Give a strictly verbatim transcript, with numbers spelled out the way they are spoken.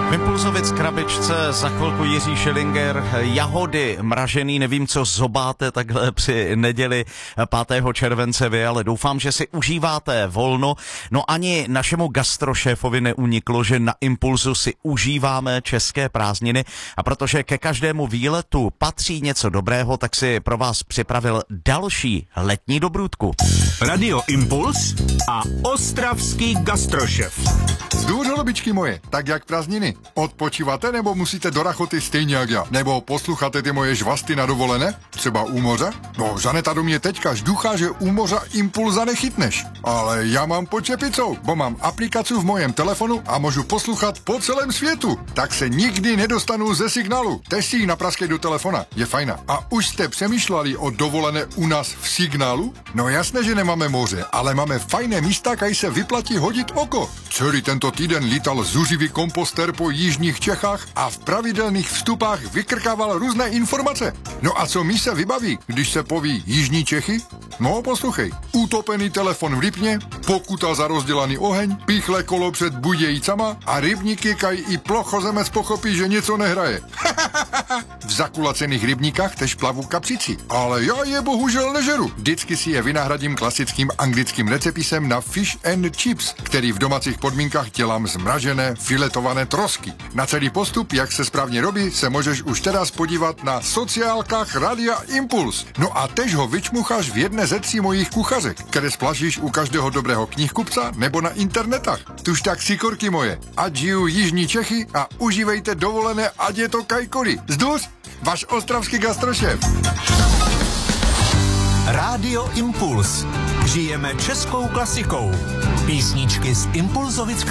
V Impulzovic krabičce za chvilku Jiří Schillinger, jahody mražený, nevím, co zobáte takhle při neděli pátého července vy, ale doufám, že si užíváte volno. No ani našemu gastrošéfovi neuniklo, že na Impulzu si užíváme české prázdniny, a protože ke každému výletu patří něco dobrého, tak si pro vás připravil další letní dobrůdku. Radio Impuls a ostravský gastrošef. Zdůř, holubičky moje, tak jak prázdniny. Odpočíváte nebo musíte do rachoty stejně jak já? Nebo posloucháte ty moje žvasty na dovolené? Třeba u moře? No, Žaneta do mě teďka žduchá, že u moře Impulza nechytneš. Ale já mám pod čepicou, bo mám aplikaci v mojem telefonu a můžu poslouchat po celém světu. Tak se nikdy nedostanu ze signálu. Tež si ji napraskej do telefona, je fajná. A už jste přemýšleli o dovolené u nás v signálu? No jasné, že nemáme moře, ale máme fajné místa, kaj se vyplatí hodit oko. Celý tento týden lítal zuřivý komposter po jižních Čechách a v pravidelných vstupách vykrkával různé informace. No a co mi se vybaví, když se poví jižní Čechy? No posluchej, utopený telefon v Lipně, pokuta za rozdělaný oheň, pichle kolo před Budějicama a rybníky, kaj i plochozemec pochopí, že něco nehraje. V zakulacených rybníkách tež plavu kapřici, ale já je bohužel nežeru. Vždycky si je vynahradím klasickým anglickým recepisem na fish and chips, který v domácích podmínkách dělám zmražené, filetované trosky. Na celý postup, jak se správně robí, se můžeš už teraz podívat na sociálkách Radia Impuls. No a tež ho vyčmucháš v jedné ze tří mojich kuchařek, které splažíš u každého dobrého knihkupca nebo na internetách. Tuž tak sikorky moje, ať žiju jižní Čechy a užívejte dovolené, ať je to kajkoli. Zduř, váš ostravský gastrošéf. Radio Impuls. Žijeme českou klasikou. Písničky z Impulzovic